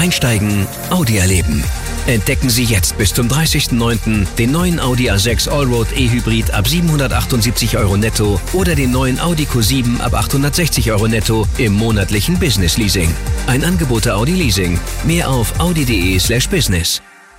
Einsteigen, Audi erleben. Entdecken Sie jetzt bis zum 30.09. den neuen Audi A6 Allroad E-Hybrid ab 778 € netto oder den neuen Audi Q7 ab 860 € netto im monatlichen Business Leasing. Ein Angebot der Audi Leasing. Mehr auf audi.de/business.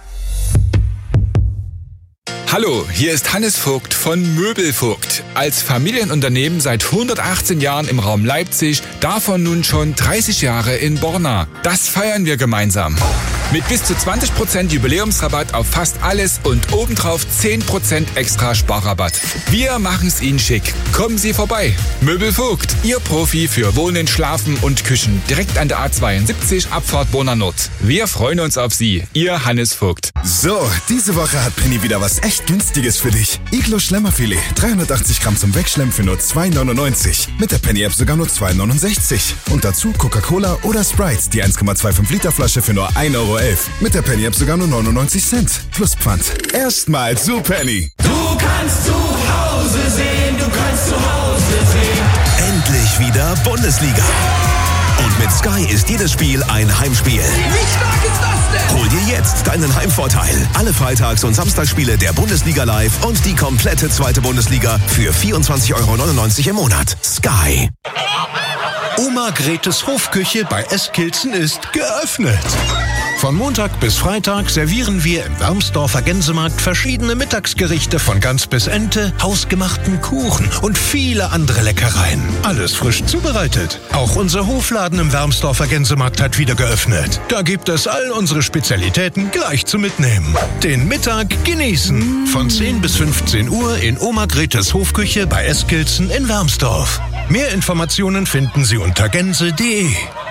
Hallo, hier ist Hannes Vogt von Möbelvogt. Als Familienunternehmen seit 118 Jahren im Raum Leipzig, davon nun schon 30 Jahre in Borna. Das feiern wir gemeinsam. Mit bis zu 20% Jubiläumsrabatt auf fast alles und obendrauf 10% extra Sparrabatt. Wir machen es Ihnen schick. Kommen Sie vorbei. Möbelvogt, Ihr Profi für Wohnen, Schlafen und Küchen. Direkt an der A72, Abfahrt Borna Nord. Wir freuen uns auf Sie. Ihr Hannes Vogt. So, diese Woche hat Penny wieder was echt Günstiges für dich. Iglo Schlemmerfilet, 380 Gramm zum Wegschlemmen für nur 2,99. Mit der Penny-App sogar nur 2,69. Und dazu Coca-Cola oder Sprite, die 1,25 Liter Flasche für nur 1,11 €. Mit der Penny-App sogar nur 99 Cent. Plus Pfand. Erstmal zu Penny. Du kannst zu Hause sehen, du kannst zu Hause sehen. Endlich wieder Bundesliga. Und mit Sky ist jedes Spiel ein Heimspiel. Wie stark ist das denn? Hol dir jetzt deinen Heimvorteil. Alle Freitags- und Samstagsspiele der Bundesliga live und die komplette zweite Bundesliga für 24,99 € im Monat. Sky. Oma Gretes Hofküche bei Eskilzen ist geöffnet. Von Montag bis Freitag servieren wir im Wermsdorfer Gänsemarkt verschiedene Mittagsgerichte von Gans bis Ente, hausgemachten Kuchen und viele andere Leckereien. Alles frisch zubereitet. Auch unser Hofladen im Wermsdorfer Gänsemarkt hat wieder geöffnet. Da gibt es all unsere Spezialitäten gleich zum Mitnehmen. Den Mittag genießen. Von 10 bis 15 Uhr in Oma Gretes Hofküche bei Eskilzen in Wermsdorf. Mehr Informationen finden Sie unter gänse.de.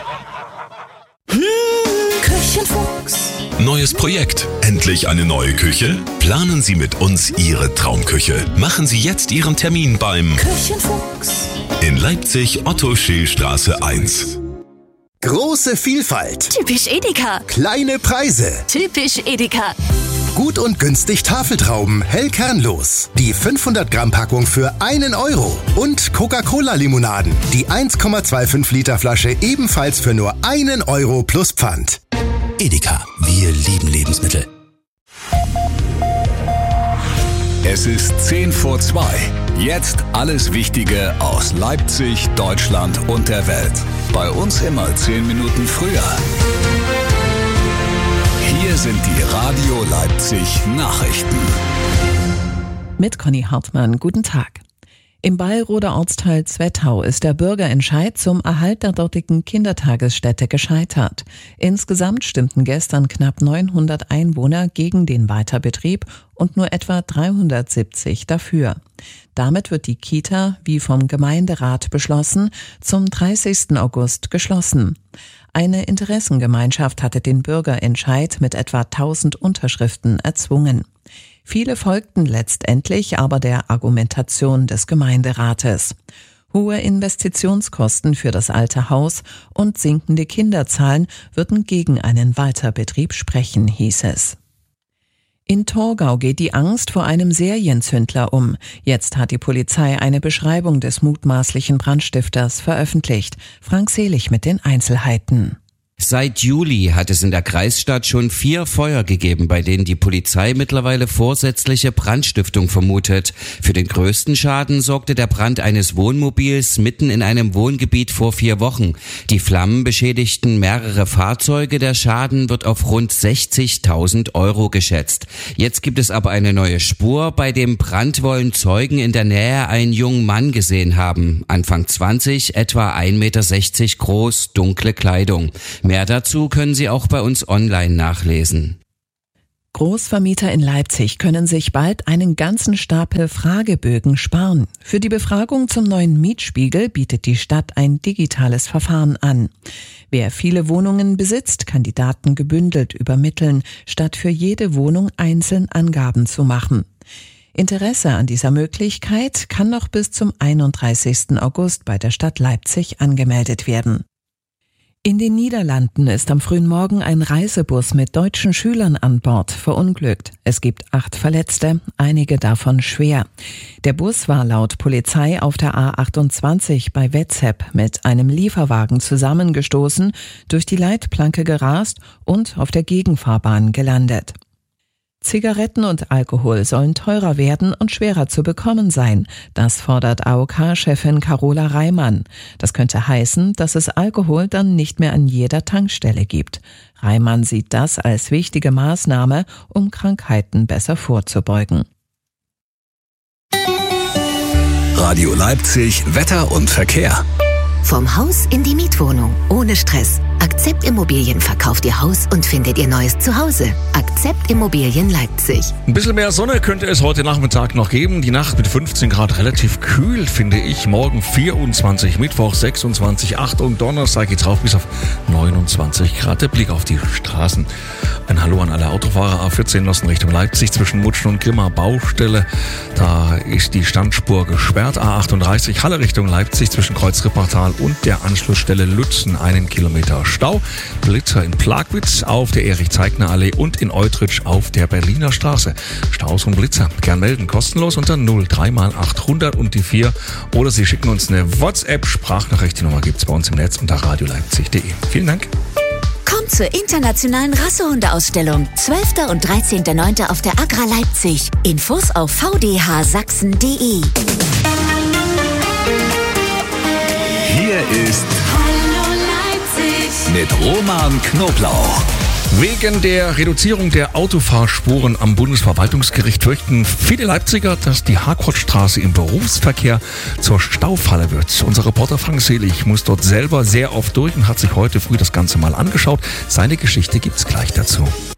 Küchenfuchs. Neues Projekt. Endlich eine neue Küche? Planen Sie mit uns Ihre Traumküche. Machen Sie jetzt Ihren Termin beim Küchenfuchs. in Leipzig Otto-Schill-Straße 1. Große Vielfalt. Typisch Edeka. Kleine Preise. Typisch Edeka. Gut und günstig Tafeltrauben, hell kernlos. Die 500 Gramm Packung für 1 €. Und Coca-Cola-Limonaden. Die 1,25 Liter Flasche ebenfalls für nur 1 € plus Pfand. Edeka. Wir lieben Lebensmittel. Es ist 10 vor 2. Jetzt alles Wichtige aus Leipzig, Deutschland und der Welt. Bei uns immer 10 Minuten früher. Hier sind die Radio Leipzig Nachrichten. Mit Conny Hartmann, guten Tag. Im Ballroder Ortsteil Zwettau ist der Bürgerentscheid zum Erhalt der dortigen Kindertagesstätte gescheitert. Insgesamt stimmten gestern knapp 900 Einwohner gegen den Weiterbetrieb und nur etwa 370 dafür. Damit wird die Kita, wie vom Gemeinderat beschlossen, zum 30. August geschlossen. Eine Interessengemeinschaft hatte den Bürgerentscheid mit etwa 1000 Unterschriften erzwungen. Viele folgten letztendlich aber der Argumentation des Gemeinderates. Hohe Investitionskosten für das alte Haus und sinkende Kinderzahlen würden gegen einen Weiterbetrieb sprechen, hieß es. In Torgau geht die Angst vor einem Serienzündler um. Jetzt hat die Polizei eine Beschreibung des mutmaßlichen Brandstifters veröffentlicht. Frank Selig mit den Einzelheiten. Seit Juli hat es in der Kreisstadt schon 4 Feuer gegeben, bei denen die Polizei mittlerweile vorsätzliche Brandstiftung vermutet. Für den größten Schaden sorgte der Brand eines Wohnmobils mitten in einem Wohngebiet vor 4 Wochen. Die Flammen beschädigten mehrere Fahrzeuge. Der Schaden wird auf rund 60.000 € geschätzt. Jetzt gibt es aber eine neue Spur. Bei dem Brand wollen Zeugen in der Nähe einen jungen Mann gesehen haben. Anfang 20, etwa 1,60 Meter groß, dunkle Kleidung. Mehr dazu können Sie auch bei uns online nachlesen. Großvermieter in Leipzig können sich bald einen ganzen Stapel Fragebögen sparen. Für die Befragung zum neuen Mietspiegel bietet die Stadt ein digitales Verfahren an. Wer viele Wohnungen besitzt, kann die Daten gebündelt übermitteln, statt für jede Wohnung einzeln Angaben zu machen. Interesse an dieser Möglichkeit kann noch bis zum 31. August bei der Stadt Leipzig angemeldet werden. In den Niederlanden ist am frühen Morgen ein Reisebus mit deutschen Schülern an Bord verunglückt. Es gibt 8 Verletzte, einige davon schwer. Der Bus war laut Polizei auf der A28 bei Wetzep mit einem Lieferwagen zusammengestoßen, durch die Leitplanke gerast und auf der Gegenfahrbahn gelandet. Zigaretten und Alkohol sollen teurer werden und schwerer zu bekommen sein. Das fordert AOK-Chefin Carola Reimann. Das könnte heißen, dass es Alkohol dann nicht mehr an jeder Tankstelle gibt. Reimann sieht das als wichtige Maßnahme, um Krankheiten besser vorzubeugen. Radio Leipzig, Wetter und Verkehr. Vom Haus in die Mietwohnung, ohne Stress. Akzept Immobilien verkauft Ihr Haus und findet Ihr neues Zuhause. Akzept Immobilien Leipzig. Ein bisschen mehr Sonne könnte es heute Nachmittag noch geben. Die Nacht mit 15 Grad relativ kühl, finde ich. Morgen 24, Mittwoch 26, Achtung, Donnerstag geht's rauf bis auf 29 Grad. Der Blick auf die Straßen. Ein Hallo an alle Autofahrer. A14 Nossen Richtung Leipzig zwischen Mutschen und Grimma Baustelle. Da ist die Standspur gesperrt. A38 Halle Richtung Leipzig zwischen Kreuz Rippertal und der Anschlussstelle Lützen 1 Kilometer Stau. Blitzer in Plagwitz auf der Erich-Zeigner-Allee und in Eutrich auf der Berliner Straße. Staus und Blitzer. Gern melden, kostenlos unter 03 mal 800 und die 4. Oder Sie schicken uns eine WhatsApp-Sprachnachricht. Die Nummer gibt's bei uns im Netz unter radioleipzig.de. Vielen Dank. Kommt zur internationalen Rassehundeausstellung 12. und 13.09. auf der Agra Leipzig. Infos auf vdhsachsen.de. Hier ist Hallo Leipzig mit Roman Knoblauch. Wegen der Reduzierung der Autofahrspuren am Bundesverwaltungsgericht fürchten viele Leipziger, dass die Harkortstraße im Berufsverkehr zur Staufalle wird. Unser Reporter Frank Selig muss dort selber sehr oft durch und hat sich heute früh das Ganze mal angeschaut. Seine Geschichte gibt's gleich dazu.